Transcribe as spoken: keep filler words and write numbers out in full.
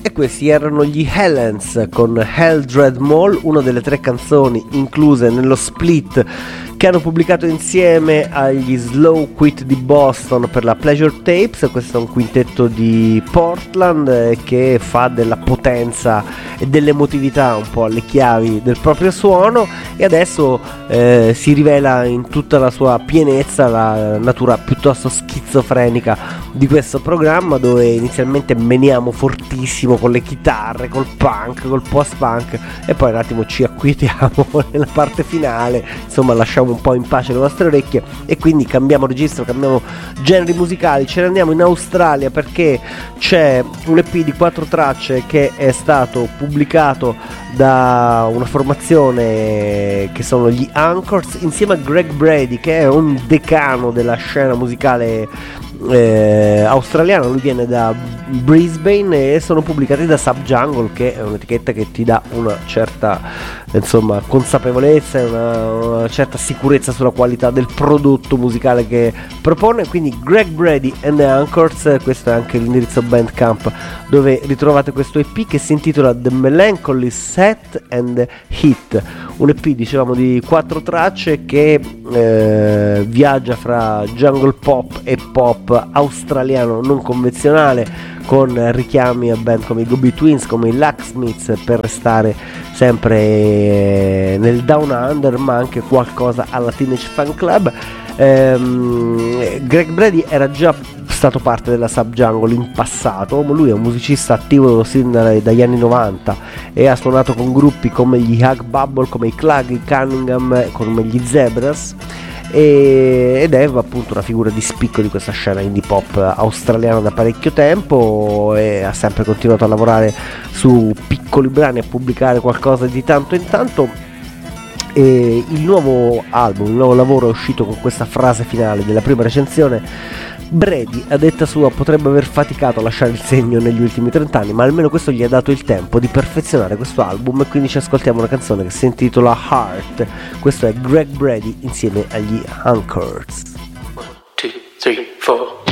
E questi erano gli Helens con Hell Dread Mall, una delle tre canzoni incluse nello split che hanno pubblicato insieme agli Slow Quit di Boston per la Pleasure Tapes. Questo è un quintetto di Portland eh, che fa della potenza e dell'emotività un po' alle chiavi del proprio suono, e adesso eh, si rivela in tutta la sua pienezza la natura piuttosto schizofrenica di questo programma, dove inizialmente meniamo fortissimo con le chitarre, col punk, col post-punk, e poi un attimo ci acquietiamo nella parte finale, insomma lasciamo un po' in pace le nostre orecchie e quindi cambiamo registro, cambiamo generi musicali, ce ne andiamo in Australia perché c'è un E P di quattro tracce che è stato pubblicato da una formazione che sono gli Anchors insieme a Greg Brady, che è un decano della scena musicale eh, australiana. Lui viene da Brisbane e sono pubblicati da Subjungle, che è un'etichetta che ti dà una certa, insomma, consapevolezza e una, una certa sicurezza sulla qualità del prodotto musicale che propone. Quindi Greg Brady and the Anchors, questo è anche l'indirizzo Bandcamp dove ritrovate questo E P che si intitola The Melancholy Set and Hit, un E P dicevamo di quattro tracce che eh, viaggia fra jungle pop e pop australiano non convenzionale, con richiami a band come i Gobi Twins, come i Locksmiths, per restare sempre nel Down Under, ma anche qualcosa alla Teenage Fan Club. ehm, Greg Brady era già stato parte della Subjungle in passato, ma lui è un musicista attivo sin dagli anni novanta e ha suonato con gruppi come gli Hug Bubble, come i Clug, i Cunningham, come gli Zebras, e, ed è appunto una figura di spicco di questa scena indie pop australiana da parecchio tempo, e ha sempre continuato a lavorare su piccoli brani, a pubblicare qualcosa di tanto in tanto. E il nuovo album, il nuovo lavoro è uscito con questa frase finale della prima recensione: Brady, a detta sua, potrebbe aver faticato a lasciare il segno negli ultimi trent'anni, ma almeno questo gli ha dato il tempo di perfezionare questo album, e quindi ci ascoltiamo una canzone che si intitola Heart. Questo è Greg Brady insieme agli Anchors. one, two, three, four